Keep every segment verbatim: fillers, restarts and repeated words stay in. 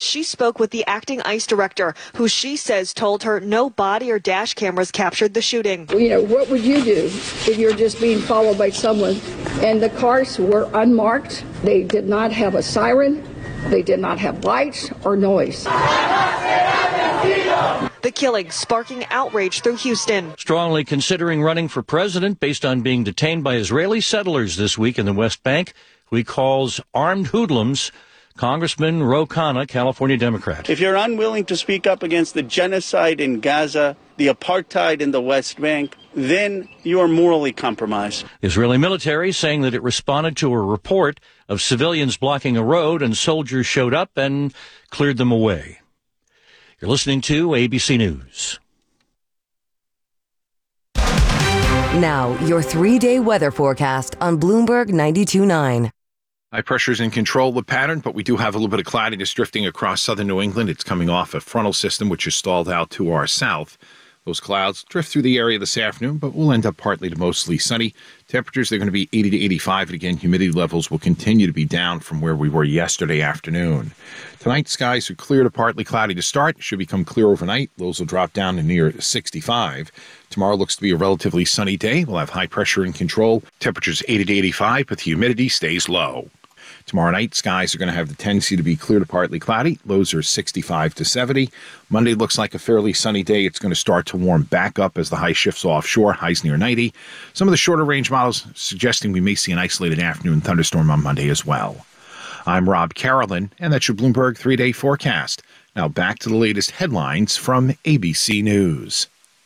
she spoke with the acting ICE director, who she says told her no body or dash cameras captured the shooting. Well, you know, what would you do if you're just being followed by someone? And the cars were unmarked. They did not have a siren. They did not have lights or noise. The killing sparking outrage through Houston. Strongly considering running for president based on being detained by Israeli settlers this week in the West Bank, who he calls armed hoodlums, Congressman Ro Khanna, California Democrat. If you're unwilling to speak up against the genocide in Gaza, the apartheid in the West Bank, then you are morally compromised. The Israeli military saying that it responded to a report of civilians blocking a road and soldiers showed up and cleared them away. You're listening to A B C News. Now, your three-day weather forecast on Bloomberg ninety-two point nine. High pressure is in control of the pattern, but we do have a little bit of cloudiness drifting across southern New England. It's coming off a frontal system, which is stalled out to our south. Those clouds drift through the area this afternoon, but we'll end up partly to mostly sunny. Temperatures, they're going to be eighty to eighty-five, and again, humidity levels will continue to be down from where we were yesterday afternoon. Tonight, skies are clear to partly cloudy to start. Should become clear overnight. Lows will drop down to near sixty-five. Tomorrow looks to be a relatively sunny day. We'll have high pressure in control. Temperatures eighty to eighty-five, but the humidity stays low. Tomorrow night, skies are going to have the tendency to be clear to partly cloudy. Lows are sixty-five to seventy. Monday looks like a fairly sunny day. It's going to start to warm back up as the high shifts offshore, highs near ninety. Some of the shorter range models suggesting we may see an isolated afternoon thunderstorm on Monday as well. I'm Rob Carolyn, and that's your Bloomberg three-day forecast. Now back to the latest headlines from A B C News.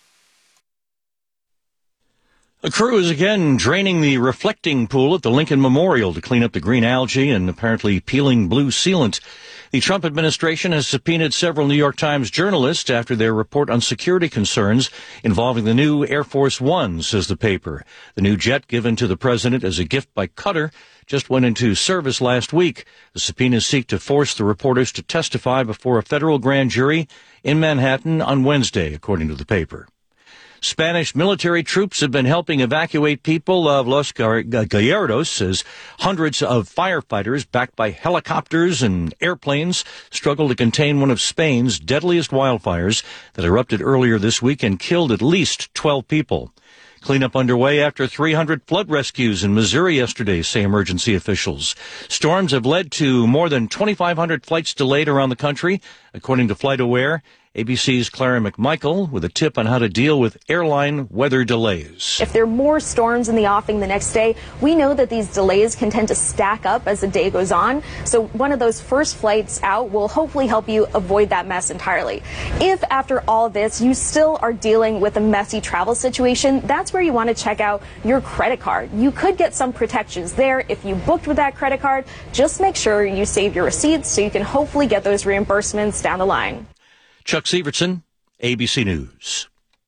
A crew is again draining the reflecting pool at the Lincoln Memorial to clean up the green algae and apparently peeling blue sealant. The Trump administration has subpoenaed several New York Times journalists after their report on security concerns involving the new Air Force One, says the paper. The new jet given to the president as a gift by Qatar just went into service last week. The subpoenas seek to force the reporters to testify before a federal grand jury in Manhattan on Wednesday, according to the paper. Spanish military troops have been helping evacuate people of Los Gallardos as hundreds of firefighters backed by helicopters and airplanes struggle to contain one of Spain's deadliest wildfires that erupted earlier this week and killed at least twelve people. Cleanup underway after three hundred flood rescues in Missouri yesterday, say emergency officials. Storms have led to more than twenty-five hundred flights delayed around the country, according to FlightAware. A B C's Clara McMichael with a tip on how to deal with airline weather delays. If there are more storms in the offing the next day, we know that these delays can tend to stack up as the day goes on. So one of those first flights out will hopefully help you avoid that mess entirely. If after all this you still are dealing with a messy travel situation, that's where you want to check out your credit card. You could get some protections there if you booked with that credit card. Just make sure you save your receipts so you can hopefully get those reimbursements down the line. Chuck Sievertson, A B C News.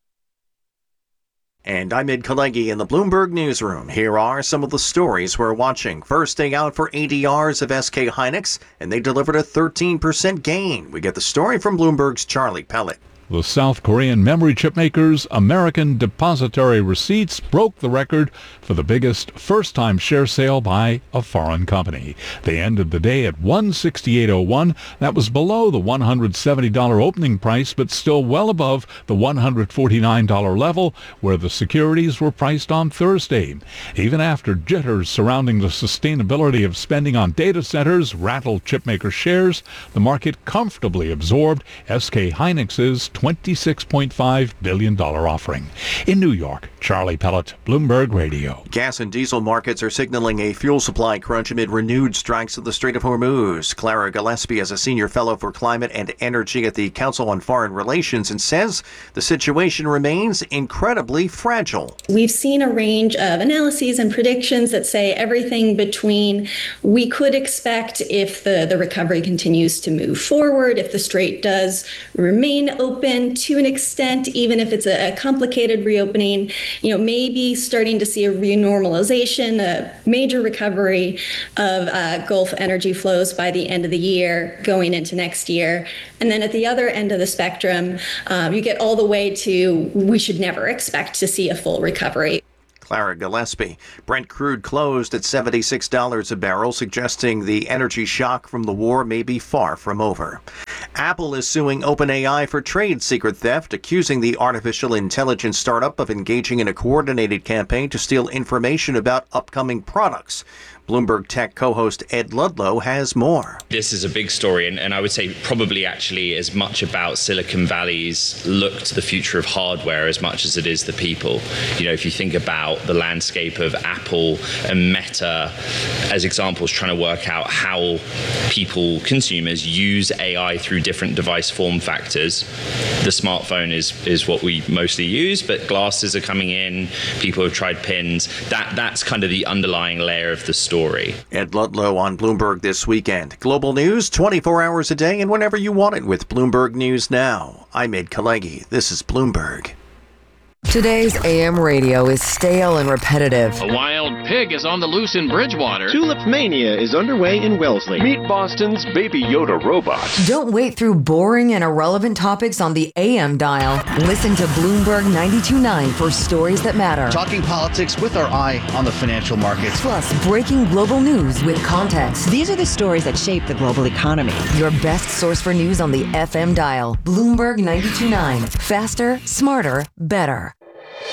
And I'm Ed Kalegi in the Bloomberg Newsroom. Here are some of the stories we're watching. First day out for A D Rs of S K Hynix, and they delivered a thirteen percent gain. We get the story from Bloomberg's Charlie Pellet. The South Korean memory chip maker's American depository receipts broke the record for the biggest first-time share sale by a foreign company. They ended the day at one sixty-eight oh one. That was below the one hundred seventy dollars opening price, but still well above the one hundred forty-nine dollars level where the securities were priced on Thursday. Even after jitters surrounding the sustainability of spending on data centers rattled chipmaker shares, the market comfortably absorbed S K Hynix's twenty-six point five billion dollars offering. In New York, Charlie Pellet, Bloomberg Radio. Gas and diesel markets are signaling a fuel supply crunch amid renewed strikes at the Strait of Hormuz. Clara Gillespie is a senior fellow for climate and energy at the Council on Foreign Relations and says the situation remains incredibly fragile. We've seen a range of analyses and predictions that say everything between we could expect if the, the recovery continues to move forward, if the strait does remain open to an extent, even if it's a, a complicated reopening, you know, maybe starting to see a renormalization, a major recovery of uh, Gulf energy flows by the end of the year, going into next year. And then at the other end of the spectrum, um, you get all the way to we should never expect to see a full recovery. Clara Gillespie. Brent crude closed at seventy-six dollars a barrel, suggesting the energy shock from the war may be far from over. Apple is suing OpenAI for trade secret theft, accusing the artificial intelligence startup of engaging in a coordinated campaign to steal information about upcoming products. Bloomberg Tech co-host Ed Ludlow has more. This is a big story, and, and I would say probably actually as much about Silicon Valley's look to the future of hardware as much as it is the people. You know, if you think about the landscape of Apple and Meta as examples, trying to work out how people, consumers, use A I through different device form factors. The smartphone is is what we mostly use, but glasses are coming in. People have tried pins. That that's kind of the underlying layer of the story. Ed Ludlow on Bloomberg This Weekend. Global news twenty-four hours a day and whenever you want it with Bloomberg News Now. I'm Ed Kalegi. This is Bloomberg. Today's A M radio is stale and repetitive. A wild pig is on the loose in Bridgewater. Tulip Mania is underway in Wellesley. Meet Boston's Baby Yoda robot. Don't wait through boring and irrelevant topics on the A M dial. Listen to Bloomberg ninety-two point nine for stories that matter. Talking politics with our eye on the financial markets. Plus, breaking global news with context. These are the stories that shape the global economy. Your best source for news on the F M dial. Bloomberg ninety-two point nine. Faster, smarter, better.